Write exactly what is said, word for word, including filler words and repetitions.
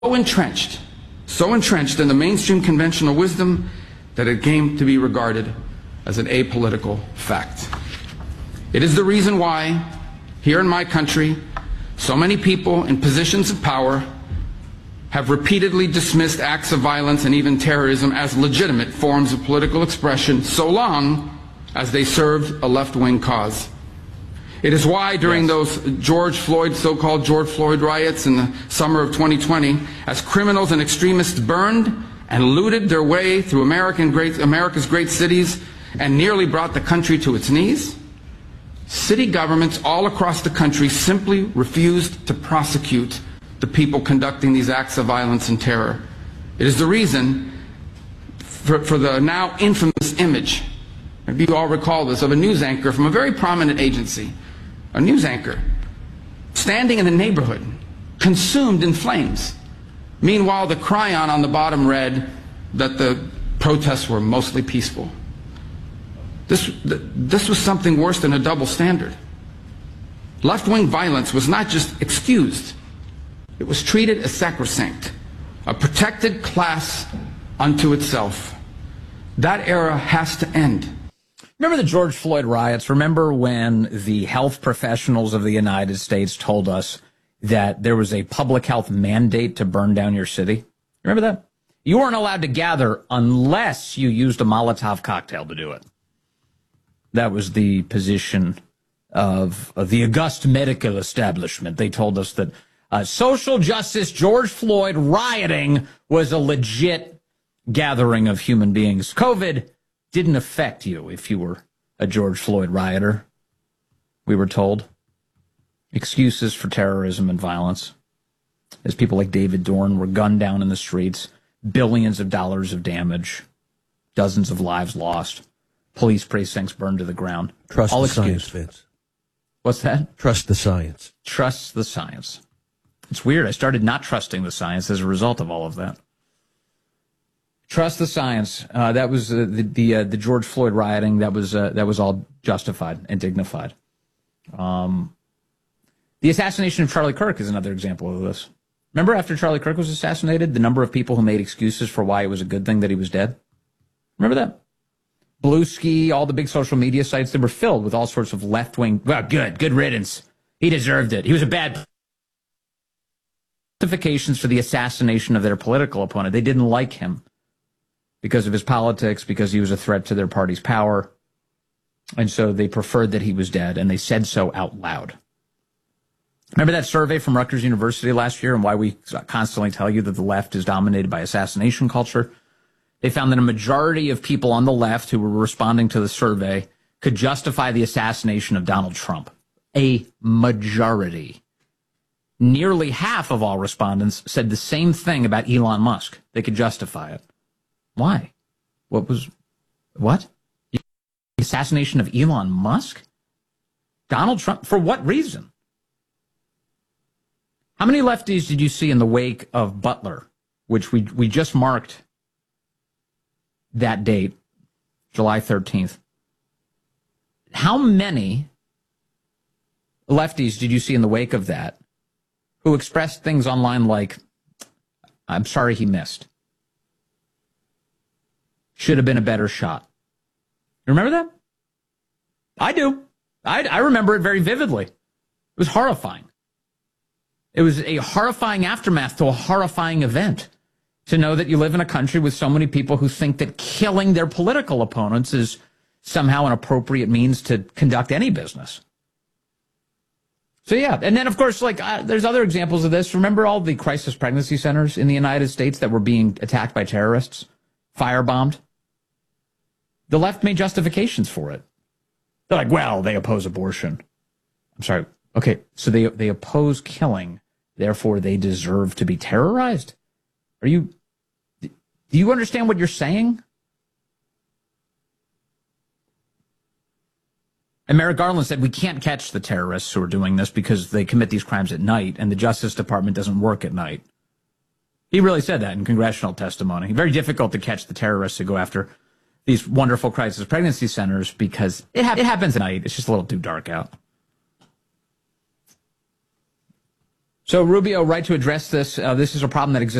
entrenched, so entrenched in the mainstream conventional wisdom that it came to be regarded as an apolitical fact. It is the reason why, here in my country, so many people in positions of power have repeatedly dismissed acts of violence and even terrorism as legitimate forms of political expression, so long as they served a left-wing cause. It is why during yes. those George Floyd, so-called George Floyd riots in the summer of twenty twenty, as criminals and extremists burned and looted their way through American great, America's great cities and nearly brought the country to its knees, city governments all across the country simply refused to prosecute the people conducting these acts of violence and terror. It is the reason for, for the now infamous image, maybe you all recall this, of a news anchor from a very prominent agency, a news anchor, standing in a neighborhood, consumed in flames. Meanwhile, the chyron on the bottom read that the protests were mostly peaceful. This, this was something worse than a double standard. Left-wing violence was not just excused, it was treated as sacrosanct, a protected class unto itself. That era has to end. Remember the George Floyd riots? Remember when the health professionals of the United States told us that there was a public health mandate to burn down your city? Remember that? You weren't allowed to gather unless you used a Molotov cocktail to do it. That was the position of, of the august medical establishment. They told us that uh, social justice George Floyd rioting was a legit gathering of human beings. COVID didn't affect you if you were a George Floyd rioter, we were told. Excuses for terrorism and violence, as people like David Dorn were gunned down in the streets, billions of dollars of damage, dozens of lives lost, police precincts burned to the ground. Trust All the excused. science, Vince. What's that? Trust the science. Trust the science. It's weird. I started not trusting the science as a result of all of that. Trust the science. Uh, that was uh, the the, uh, the George Floyd rioting. That was uh, that was all justified and dignified. Um, the assassination of Charlie Kirk is another example of this. Remember, after Charlie Kirk was assassinated, the number of people who made excuses for why it was a good thing that he was dead. Remember that? Bluesky, all the big social media sites, they were filled with all sorts of left-wing. Well, good, good riddance. He deserved it. He was a bad. Justifications for the assassination of their political opponent. They didn't like him because of his politics, because he was a threat to their party's power. And so they preferred that he was dead, and they said so out loud. Remember that survey from Rutgers University last year and why we constantly tell you that the left is dominated by assassination culture? They found that a majority of people on the left who were responding to the survey could justify the assassination of Donald Trump. A majority. Nearly half of all respondents said the same thing about Elon Musk. They could justify it. Why? What was, what? The assassination of Elon Musk? Donald Trump? For what reason? How many lefties did you see in the wake of Butler, which we we just marked that date, July thirteenth? How many lefties did you see in the wake of that who expressed things online like, I'm sorry he missed. Should have been a better shot. You remember that? I do. I, I remember it very vividly. It was horrifying. It was a horrifying aftermath to a horrifying event to know that you live in a country with so many people who think that killing their political opponents is somehow an appropriate means to conduct any business. So, yeah. And then, of course, like uh, there's other examples of this. Remember all the crisis pregnancy centers in the United States that were being attacked by terrorists, firebombed? The left made justifications for it. They're like, well, they oppose abortion. I'm sorry. Okay, so they they oppose killing, therefore they deserve to be terrorized? Are you, do you understand what you're saying? And Merrick Garland said, we can't catch the terrorists who are doing this because they commit these crimes at night, and the Justice Department doesn't work at night. He really said that in congressional testimony. Very difficult to catch the terrorists who go after these wonderful crisis pregnancy centers because it, ha- it happens at night. It's just a little too dark out. So, Rubio, right to address this. Uh, this is a problem that exists